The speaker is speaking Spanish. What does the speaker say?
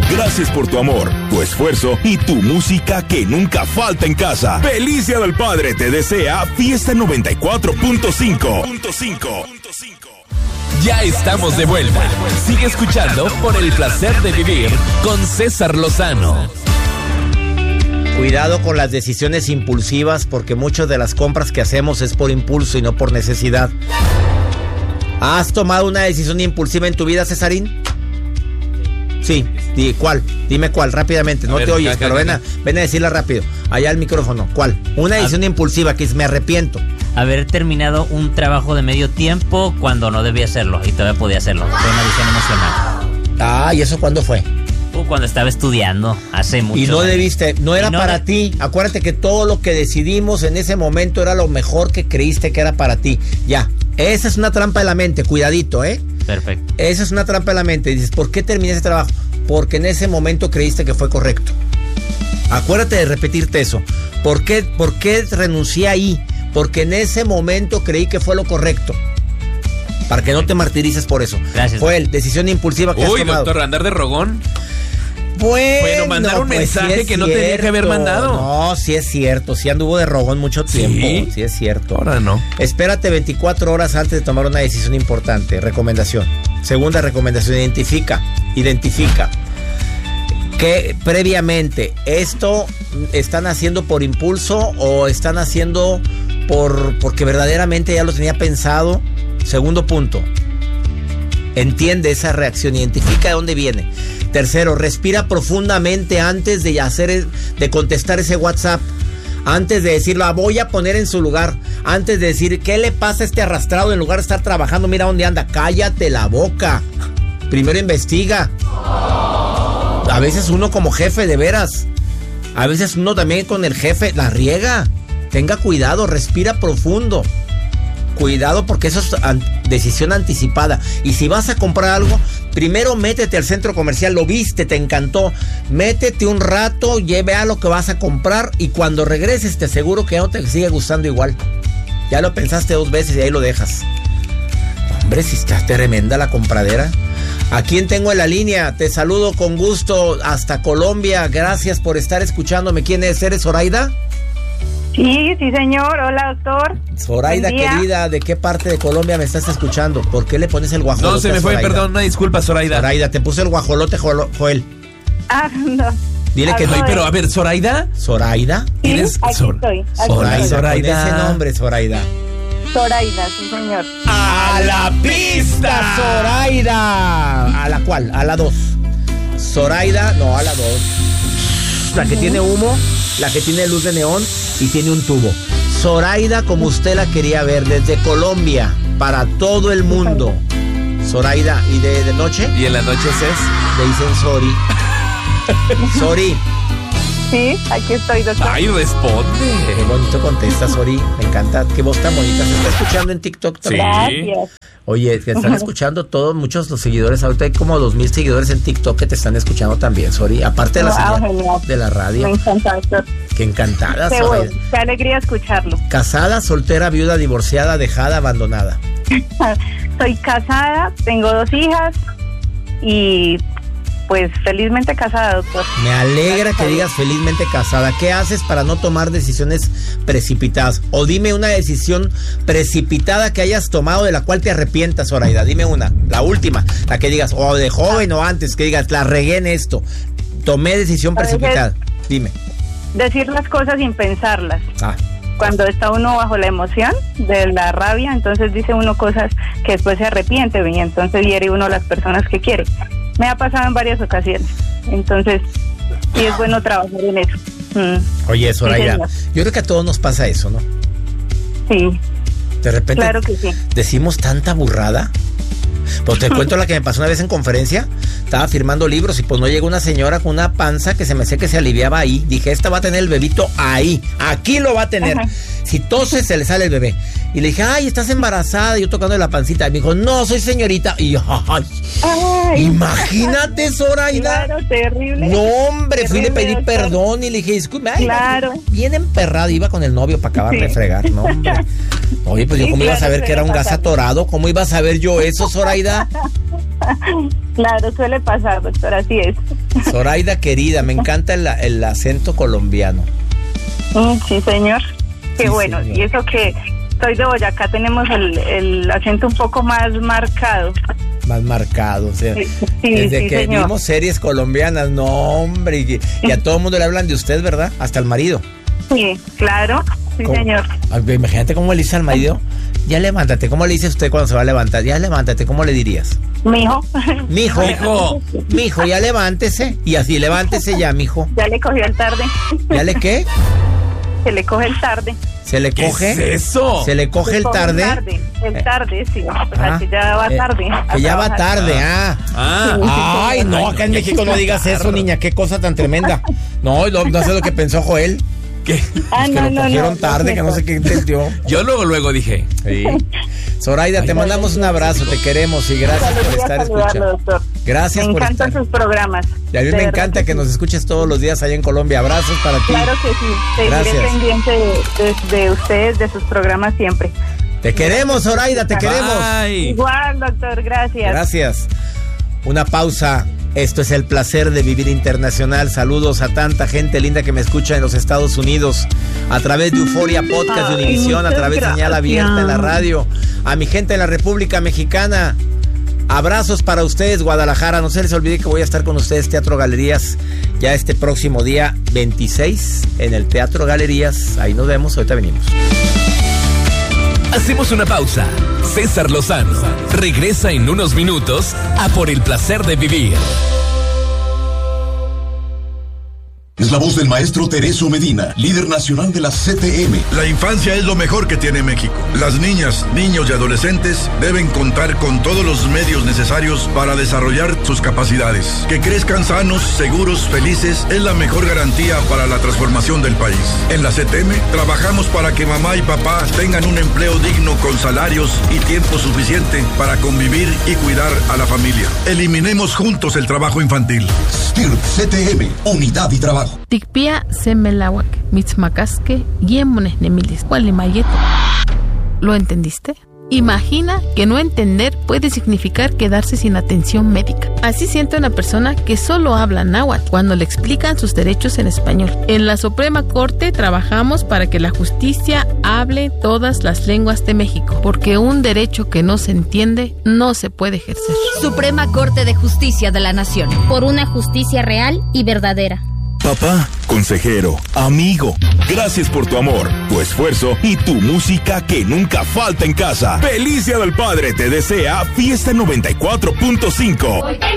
Gracias por tu amor, tu esfuerzo y tu música que nunca falta en casa. Feliz Día del Padre te desea Fiesta 94.5. Ya estamos de vuelta. Sigue escuchando Por el Placer de Vivir con César Lozano. Cuidado con las decisiones impulsivas, porque muchas de las compras que hacemos es por impulso y no por necesidad. ¿Has tomado una decisión impulsiva en tu vida, Cesarín? Sí. ¿Cuál? Dime cuál, rápidamente. No te oyes, pero ven a decirla rápido. Allá al micrófono. ¿Cuál? Una decisión impulsiva que es me arrepiento. Haber terminado un trabajo de medio tiempo cuando no debía hacerlo y todavía podía hacerlo. Fue una decisión emocional. ¿Y eso cuándo fue? Cuando estaba estudiando, hace mucho. Y no debiste, no era para ti. Acuérdate que todo lo que decidimos en ese momento era lo mejor que creíste que era para ti. Ya, esa es una trampa de la mente, cuidadito, ¿eh? Perfecto. Esa es una trampa de la mente. Dices, ¿por qué terminé ese trabajo? Porque en ese momento creíste que fue correcto. Acuérdate de repetirte eso. ¿Por qué renuncié ahí? Porque en ese momento creí que fue lo correcto. Para que no te martirices por eso. Gracias. Joel, decisión impulsiva que has tomado. Doctor, andar de rogón. Bueno, mandar un mensaje sí que no tenía que haber mandado. No, sí es cierto. Sí anduvo de rogón mucho tiempo. Sí es cierto. Ahora no. Espérate 24 horas antes de tomar una decisión importante. Recomendación. Segunda recomendación, identifica que previamente esto están haciendo por impulso o están haciendo porque verdaderamente ya lo tenía pensado. Segundo punto, entiende esa reacción, identifica de dónde viene. Tercero, respira profundamente antes de contestar ese WhatsApp, antes de decir, la voy a poner en su lugar, antes de decir, ¿qué le pasa a este arrastrado? En lugar de estar trabajando, mira dónde anda. Cállate la boca. Primero investiga. A veces uno como jefe, de veras, a veces uno también con el jefe la riega. Tenga cuidado, respira profundo. Cuidado, porque eso es decisión anticipada. Y si vas a comprar algo, primero métete al centro comercial, lo viste, te encantó, métete un rato, lleve a lo que vas a comprar y cuando regreses te aseguro que ya no te sigue gustando igual. Ya lo pensaste 2 veces y ahí lo dejas. Hombre, si está tremenda la compradera. ¿A quién tengo en la línea? Te saludo con gusto hasta Colombia. Gracias por estar escuchándome. ¿Quién es? ¿Eres Zoraida? Sí, señor. Hola, doctor. Zoraida, querida, ¿de qué parte de Colombia me estás escuchando? ¿Por qué le pones el guajolote? No, se me fue, perdón, una disculpa, Zoraida. Zoraida, te puse el guajolote, Joel. No. Dile que no. Pero a ver, ¿Zoraida? ¿Zoraida? Sí, aquí estoy. Zoraida, con ese nombre, Zoraida. Zoraida, sí, señor. ¡A la pista, Zoraida! ¿A la cuál? A la 2. Zoraida, no, a la 2. La que tiene humo, la que tiene luz de neón y tiene un tubo. Zoraida, como usted la quería ver, desde Colombia, para todo el mundo. Zoraida, ¿y de noche? ¿Y en la noche es? Le dicen Sori. Sori. Sí, aquí estoy, doctor. Ay, responde. Qué bonito contesta, Sori. Me encanta. Qué voz tan bonita. ¿Se está escuchando en TikTok también? Gracias. Oye, te están escuchando todos, muchos los seguidores. Ahorita hay como 2,000 seguidores en TikTok que te están escuchando también, Sori. Aparte de la señal de la radio. Me encanta, doctor. Qué encantada, Qué Sori. bueno, qué alegría escucharlo. ¿Casada, soltera, viuda, divorciada, dejada, abandonada? Soy casada, tengo 2 hijas y pues felizmente casada, doctor. Me alegra que digas felizmente casada. ¿Qué haces para no tomar decisiones precipitadas? O dime una decisión precipitada que hayas tomado de la cual te arrepientas, Zoraida. Dime una, la última, la que digas, o de joven o antes, que digas, la regué en esto. Tomé decisión precipitada. Dime. Decir las cosas sin pensarlas. Cuando está uno bajo la emoción de la rabia, entonces dice uno cosas que después se arrepiente y entonces hiere uno a las personas que quiere. Me ha pasado en varias ocasiones, entonces sí es bueno trabajar en eso. Oye, Zoraida, yo creo que a todos nos pasa eso, ¿no? Sí. De repente claro que sí. Decimos tanta burrada. Pues te cuento la que me pasó una vez en conferencia. Estaba firmando libros y pues no llegó una señora con una panza que se me sé que se aliviaba ahí. Dije, esta va a tener el bebito ahí. Aquí lo va a tener. Ajá. Si tose, se le sale el bebé. Y le dije, ay, ¿estás embarazada? Y yo tocando la pancita. Y me dijo, no, soy señorita. Y yo, ay, imagínate, Zoraida. Claro, terrible. No, hombre, terrible, fui y le pedí perdón y le dije, disculpe. Claro. Bien emperrada, iba con el novio para acabar de fregar, ¿no, hombre? Oye, pues yo cómo iba a saber que era un gas atorado. ¿Cómo iba a saber yo eso, Zoraida? Claro, suele pasar, doctor, así es. Zoraida querida, me encanta el acento colombiano. Sí, señor. Qué Sí, bueno. señor. Y eso que soy de Boyacá, tenemos el acento un poco más marcado. Más marcado, o sea, Sí, desde sí, que señor. vimos series colombianas, no hombre, y a todo el mundo le hablan de usted, ¿verdad? Hasta el marido. Sí, claro. Sí, ¿Cómo? señor. Ay, imagínate cómo le dice al marido, ya levántate, ¿cómo le dice usted cuando se va a levantar? Ya levántate, ¿cómo le dirías? Mijo. Mijo, ya levántese, y así, levántese ya, mijo. Ya le cogió el tarde. ¿Ya le qué? Se le coge el tarde. ¿Se le coge? ¿Qué es eso? ¿Se le coge el Se tarde? El tarde, sí. O sea, que ya va tarde. Que ya va tarde, Ay, no, acá en México no digas eso, niña, qué cosa tan tremenda. No sé lo que pensó Joel. ¿Qué? Ah, Que lo cogieron tarde, que no sé qué entendió. Yo luego dije. Sí. Zoraida, te mandamos un abrazo, te queremos y gracias por estar escuchando. Doctor. Gracias Me por encantan estar. sus programas. Y a mí De me verdad encanta que sí. nos escuches todos los días allá en Colombia. Abrazos para ti. Claro que sí. Seguiré Gracias. pendiente de ustedes, de sus programas siempre. Te queremos, Zoraida, te queremos. Bye. Igual, doctor, gracias. Gracias. Una pausa. Esto es El Placer de Vivir Internacional. Saludos a tanta gente linda que me escucha en los Estados Unidos a través de Euforia Podcast de Univisión, a muchas través de Señal gracias. Abierta en la radio. A mi gente en la República Mexicana, abrazos para ustedes, Guadalajara. No se les olvide que voy a estar con ustedes Teatro Galerías ya este próximo día 26 en el Teatro Galerías. Ahí nos vemos, ahorita venimos. Hacemos una pausa. César Lozano regresa en unos minutos a Por el Placer de Vivir. Es la voz del maestro Tereso Medina, líder nacional de la CTM. La infancia es lo mejor que tiene México. Las niñas, niños y adolescentes deben contar con todos los medios necesarios para desarrollar sus capacidades. Que crezcan sanos, seguros, felices es la mejor garantía para la transformación del país. En la CTM trabajamos para que mamá y papá tengan un empleo digno con salarios y tiempo suficiente para convivir y cuidar a la familia. Eliminemos juntos el trabajo infantil. STIRP CTM, unidad y trabajo. Tikpia semelawak, mitzmacasque, guiemones nemilis, gualimayeto. ¿Lo entendiste? Imagina que no entender puede significar quedarse sin atención médica. Así siente una persona que solo habla náhuatl cuando le explican sus derechos en español. En la Suprema Corte trabajamos para que la justicia hable todas las lenguas de México, porque un derecho que no se entiende no se puede ejercer. Suprema Corte de Justicia de la Nación. Por una justicia real y verdadera. Papá, consejero, amigo, gracias por tu amor, tu esfuerzo y tu música que nunca falta en casa. ¡Feliz Día del Padre! Te desea Fiesta 94.5.